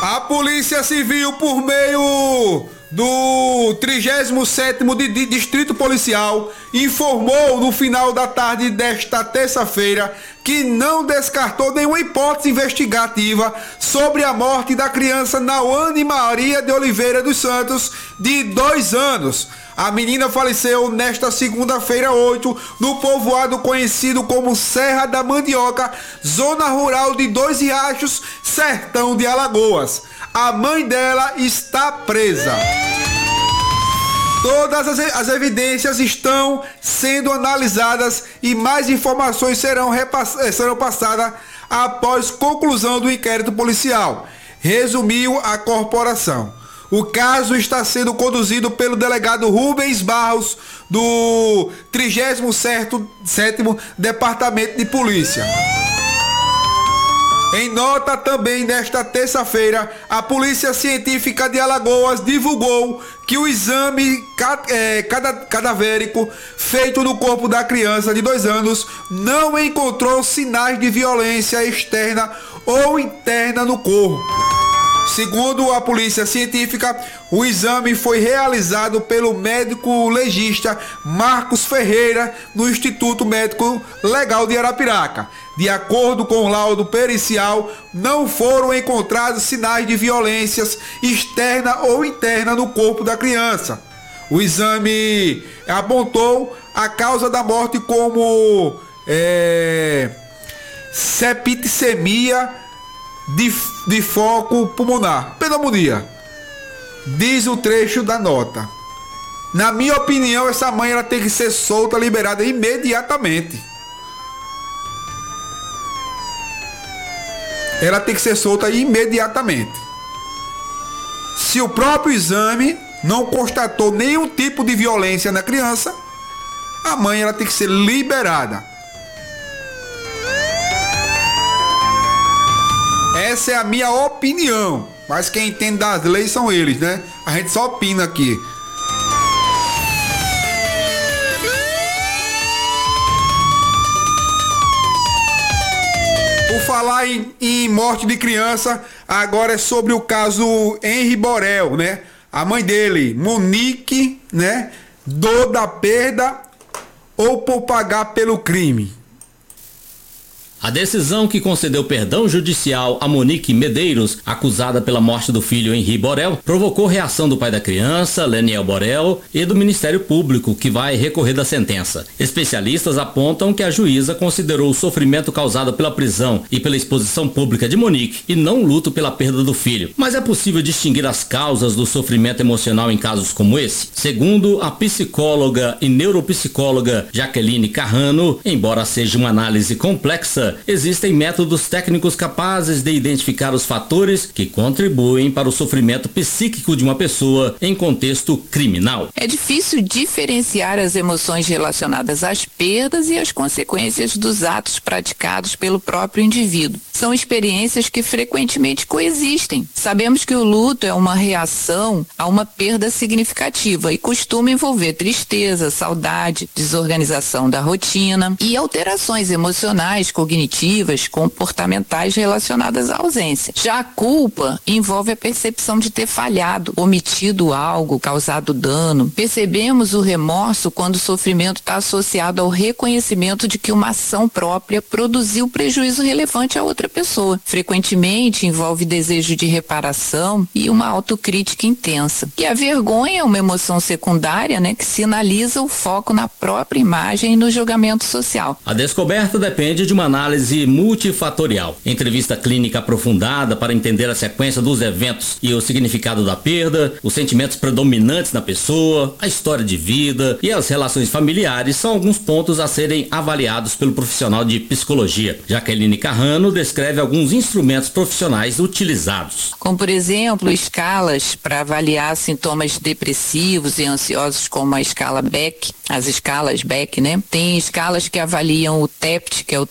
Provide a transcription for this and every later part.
A Polícia Civil, por meio do 37º Distrito Policial, informou no final da tarde desta terça-feira que não descartou nenhuma hipótese investigativa sobre a morte da criança Nauane Maria de Oliveira dos Santos, de 2 anos. A menina faleceu nesta segunda-feira 8, no povoado conhecido como Serra da Mandioca, zona rural de Dois Riachos, sertão de Alagoas. A mãe dela está presa. Todas as evidências estão sendo analisadas e mais informações serão passadas após conclusão do inquérito policial, resumiu a corporação. O caso está sendo conduzido pelo delegado Rubens Barros, do 37º Departamento de Polícia. Em nota também nesta terça-feira, a Polícia Científica de Alagoas divulgou que o exame cadavérico feito no corpo da criança de 2 anos não encontrou sinais de violência externa ou interna no corpo. Segundo a Polícia Científica, o exame foi realizado pelo médico legista Marcos Ferreira no Instituto Médico Legal de Arapiraca. De acordo com o laudo pericial, não foram encontrados sinais de violências externa ou interna no corpo da criança. O exame apontou a causa da morte como septicemia de foco pulmonar, pneumonia, diz o trecho da nota. Na minha opinião, essa mãe ela tem que ser solta, liberada imediatamente. Ela tem que ser solta imediatamente. Se o próprio exame não constatou nenhum tipo de violência na criança, a mãe ela tem que ser liberada. Essa é a minha opinião, mas quem entende das leis são eles, né? A gente só opina aqui. Por falar em morte de criança, agora é sobre o caso Henri Borel, né? A mãe dele, Monique, né? Dor da perda ou por pagar pelo crime. A decisão que concedeu perdão judicial a Monique Medeiros, acusada pela morte do filho Henri Borel, provocou reação do pai da criança, Leniel Borel, e do Ministério Público, que vai recorrer da sentença. Especialistas apontam que a juíza considerou o sofrimento causado pela prisão e pela exposição pública de Monique e não o luto pela perda do filho. Mas é possível distinguir as causas do sofrimento emocional em casos como esse? Segundo a psicóloga e neuropsicóloga Jaqueline Carrano, embora seja uma análise complexa, existem métodos técnicos capazes de identificar os fatores que contribuem para o sofrimento psíquico de uma pessoa em contexto criminal. É difícil diferenciar as emoções relacionadas às perdas e às consequências dos atos praticados pelo próprio indivíduo. São experiências que frequentemente coexistem. Sabemos que o luto é uma reação a uma perda significativa e costuma envolver tristeza, saudade, desorganização da rotina e alterações emocionais, cognitivas, comportamentais relacionadas à ausência. Já a culpa envolve a percepção de ter falhado, omitido algo, causado dano. Percebemos o remorso quando o sofrimento está associado ao reconhecimento de que uma ação própria produziu prejuízo relevante a outra pessoa. Frequentemente envolve desejo de reparação e uma autocrítica intensa. E a vergonha é uma emoção secundária, né, que sinaliza o foco na própria imagem e no julgamento social. A descoberta depende de uma análise multifatorial. Entrevista clínica aprofundada para entender a sequência dos eventos e o significado da perda, os sentimentos predominantes na pessoa, a história de vida e as relações familiares são alguns pontos a serem avaliados pelo profissional de psicologia. Jaqueline Carrano descreve alguns instrumentos profissionais utilizados. Como, por exemplo, escalas para avaliar sintomas depressivos e ansiosos, como a escala Beck, as escalas Beck, né? Tem escalas que avaliam o TEPT, que é o transtorno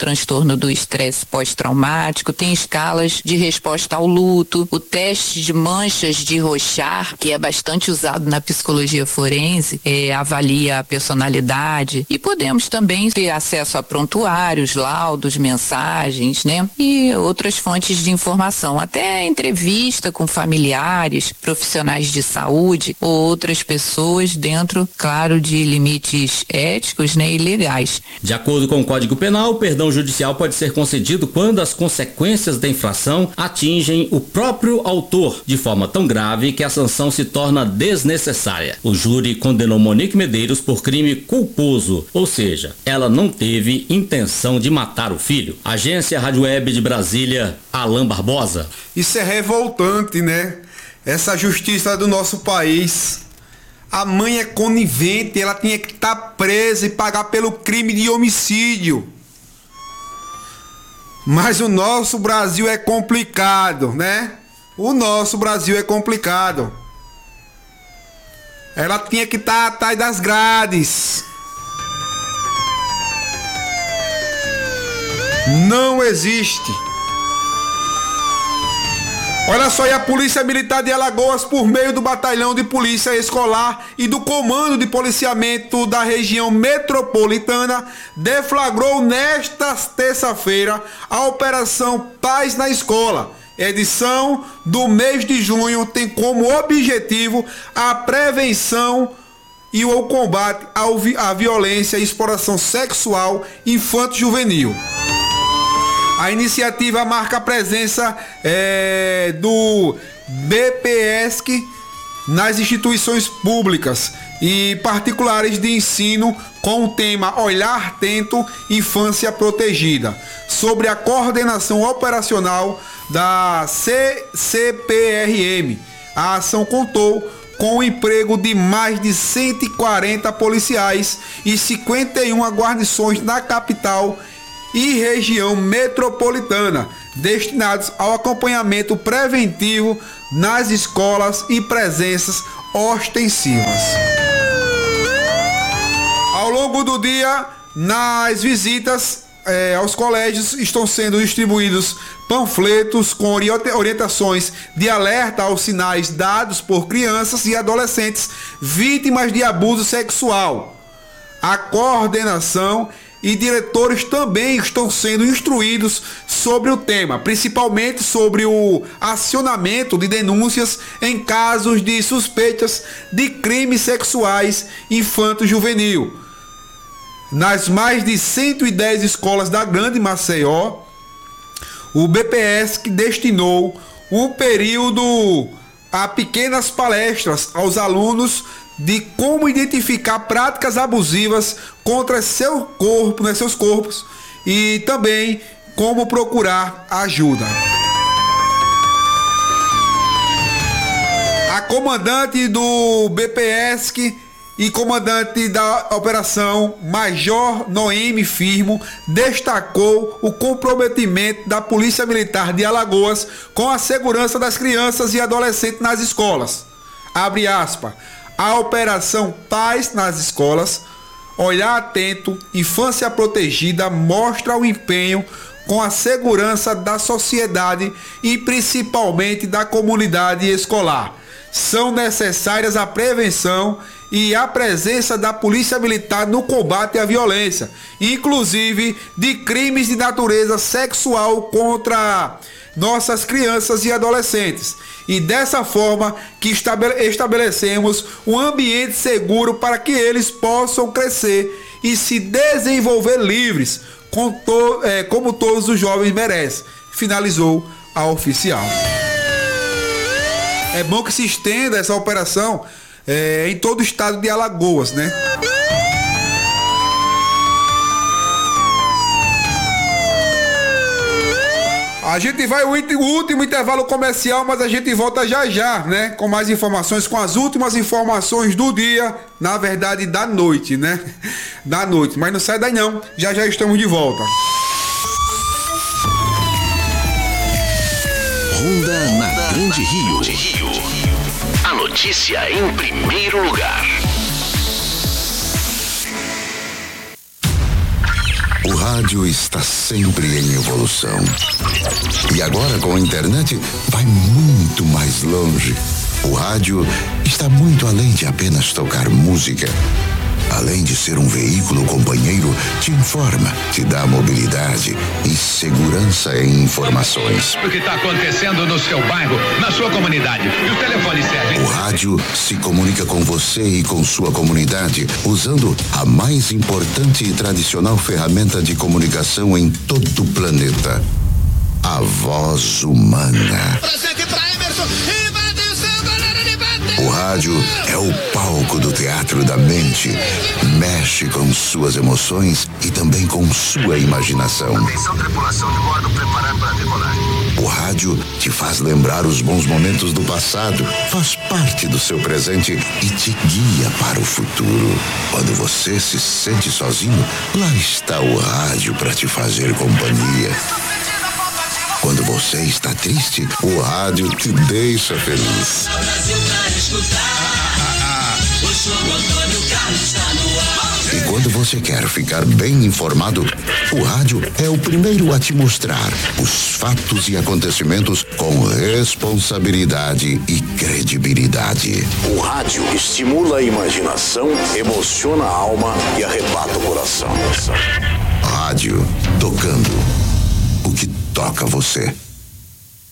transtorno do estresse pós-traumático, tem escalas de resposta ao luto, o teste de manchas de Rorschach, que é bastante usado na psicologia forense, avalia a personalidade, e podemos também ter acesso a prontuários, laudos, mensagens, né? E outras fontes de informação, até entrevista com familiares, profissionais de saúde ou outras pessoas dentro, claro, de limites éticos, né, e legais. De acordo com o Código Penal, o perdão judicial pode ser concedido quando as consequências da infração atingem o próprio autor de forma tão grave que a sanção se torna desnecessária. O júri condenou Monique Medeiros por crime culposo, ou seja, ela não teve intenção de matar o filho. Agência Rádio Web de Brasília, Alain Barbosa. Isso é revoltante, né? Essa justiça do nosso país. A mãe é conivente, ela tinha que estar presa e pagar pelo crime de homicídio. Mas o nosso Brasil é complicado, né? O nosso Brasil é complicado. Ela tinha que estar atrás das grades. Não existe. Olha só, e a Polícia Militar de Alagoas, por meio do Batalhão de Polícia Escolar e do Comando de Policiamento da Região Metropolitana, deflagrou nesta terça-feira a Operação Paz na Escola. Edição do mês de junho tem como objetivo a prevenção e o combate à violência e exploração sexual infanto-juvenil. A iniciativa marca a presença do BPESC nas instituições públicas e particulares de ensino com o tema Olhar Atento, Infância Protegida, sobre a coordenação operacional da CCPRM. A ação contou com o emprego de mais de 140 policiais e 51 guarnições na capital e região metropolitana, destinados ao acompanhamento preventivo nas escolas e presenças ostensivas. Ao longo do dia, nas visitas aos colégios, estão sendo distribuídos panfletos com orientações de alerta aos sinais dados por crianças e adolescentes vítimas de abuso sexual. A coordenação e diretores também estão sendo instruídos sobre o tema, principalmente sobre o acionamento de denúncias em casos de suspeitas de crimes sexuais infanto-juvenil. Nas mais de 110 escolas da Grande Maceió, o BPESC destinou um período a pequenas palestras aos alunos de como identificar práticas abusivas contra seus corpos e também como procurar ajuda. A comandante do BPESC e comandante da operação, Major Noemi Firmo, destacou o comprometimento da Polícia Militar de Alagoas com a segurança das crianças e adolescentes nas escolas. Abre aspas. A Operação Paz nas Escolas, Olhar Atento, Infância Protegida mostra o empenho com a segurança da sociedade e principalmente da comunidade escolar. São necessárias a prevenção e a presença da Polícia Militar no combate à violência, inclusive de crimes de natureza sexual contra nossas crianças e adolescentes. E dessa forma que estabelecemos um ambiente seguro para que eles possam crescer e se desenvolver livres, como todos os jovens merecem, finalizou a oficial. É bom que se estenda essa operação em todo o estado de Alagoas, né? A gente vai o último intervalo comercial, mas a gente volta já, né? Com mais informações, com as últimas informações do dia, na verdade da noite, né? Da noite, mas não sai daí não, já estamos de volta. Ronda na Grande Rio. A notícia em primeiro lugar. O rádio está sempre em evolução. E agora com a internet vai muito mais longe. O rádio está muito além de apenas tocar música. Além de ser um veículo companheiro, te informa, te dá mobilidade e segurança em informações. O que está acontecendo no seu bairro, na sua comunidade. E o telefone serve. O rádio se comunica com você e com sua comunidade usando a mais importante e tradicional ferramenta de comunicação em todo o planeta. A voz humana. O rádio é o palco do teatro da mente. Mexe com suas emoções e também com sua imaginação. Atenção, tripulação de bordo, preparar para decolar. O rádio te faz lembrar os bons momentos do passado, faz parte do seu presente e te guia para o futuro. Quando você se sente sozinho, lá está o rádio para te fazer companhia. Quando você está triste, o rádio te deixa feliz. E quando você quer ficar bem informado, o rádio é o primeiro a te mostrar os fatos e acontecimentos com responsabilidade e credibilidade. O rádio estimula a imaginação, emociona a alma e arrebata o coração. Rádio tocando o que toca você.